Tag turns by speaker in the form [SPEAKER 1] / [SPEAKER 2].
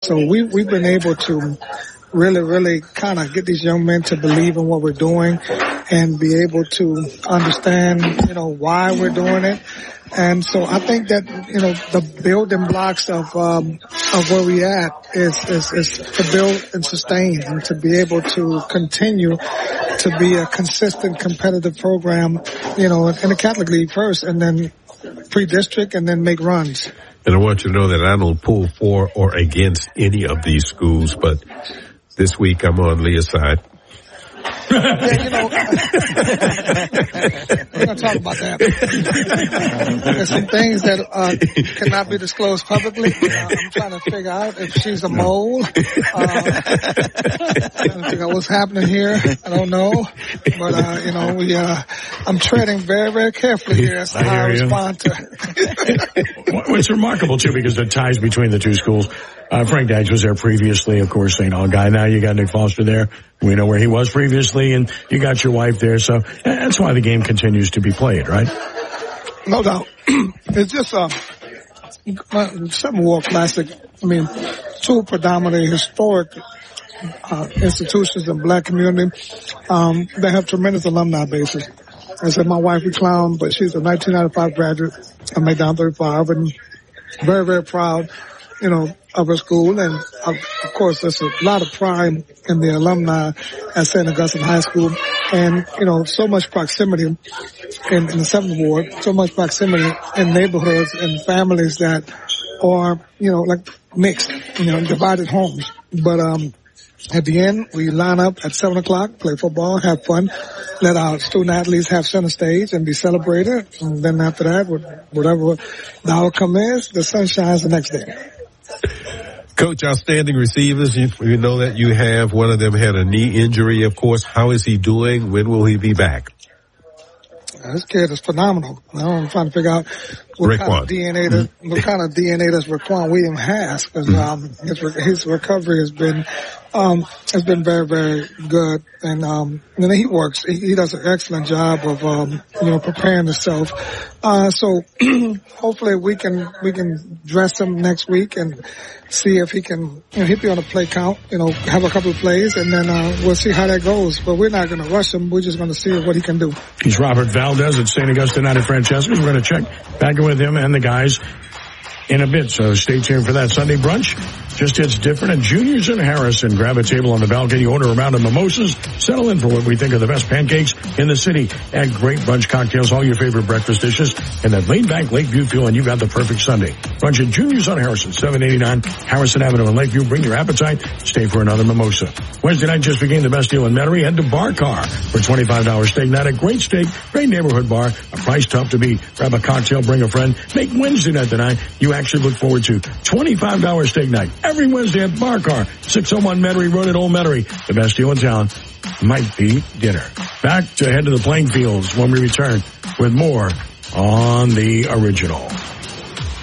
[SPEAKER 1] So we've been able to really kind of get these young men to believe in what we're doing and be able to understand, why we're doing it. And so I think that, the building blocks of where we at is to build and sustain and to be able to continue to be a consistent competitive program, in the Catholic League first and then pre-district and then make runs.
[SPEAKER 2] And I want you to know that I don't pull for or against any of these schools, but this week I'm on Leah's side.
[SPEAKER 1] Yeah, we're going to talk about that. There's some things that cannot be disclosed publicly. I'm trying to figure out if she's a mole. Trying to figure out what's happening here. I don't know. But, I'm treading very, very carefully here as to how I respond to it.
[SPEAKER 3] What's remarkable, too, because the ties between the two schools, Frank Dykes was there previously, of course, St. Aug guy. Now you got Nick Foster there. We know where he was previously, and you got your wife there. So that's why the game continues to be played, right?
[SPEAKER 1] No doubt. It's just Seven War Classic. I mean, two predominantly historic institutions in black community. They have tremendous alumni bases. I said my wife, we clown, but she's a 1995 graduate of McDonald 35, and very, very proud, of her school. And of course, there's a lot of pride in the alumni at St. Augustine High School. And, so much proximity in the 7th Ward, so much proximity in neighborhoods and families that are, like mixed, divided homes. But, at the end, we line up at 7 o'clock, play football, have fun, let our student athletes have center stage and be celebrated. And then after that, whatever the outcome is, the sun shines the next day.
[SPEAKER 2] Coach, outstanding receivers. You know that you have. One of them had a knee injury, of course. How is he doing? When will he be back?
[SPEAKER 1] This kid is phenomenal. I'm trying to figure out what kind of DNA does Raquan Williams has, because his recovery has been very, very good. And then he works. He does an excellent job of preparing himself. So hopefully we can dress him next week and see if he can, he'll be on a play count, have a couple of plays, and then we'll see how that goes. But we're not going to rush him. We're just going to see what he can do.
[SPEAKER 3] He's Robert Valdez at St. Augustine out of Francesca. We're going to check back with him and the guys in a bit, so stay tuned for that. Sunday brunch just hits different at Juniors in Harrison. Grab a table on the balcony, order a round of mimosas, settle in for what we think are the best pancakes in the city, and great brunch cocktails, all your favorite breakfast dishes, and that laid-back Lakeview feel, and you've got the perfect Sunday. Brunch at Juniors on Harrison, 789 Harrison Avenue in Lakeview. Bring your appetite, stay for another mimosa. Wednesday night just became the best deal in Metairie. Head to Bar Car for $25 steak night. A great steak, great neighborhood bar, a price tough to beat. Grab a cocktail, bring a friend. Make Wednesday night the night you actually look forward to. $25 steak night every Wednesday at Bar Car, 601 Metairie Road in Old Metairie. The best deal in town might be dinner. Back to head to the playing fields when we return with more on The Original.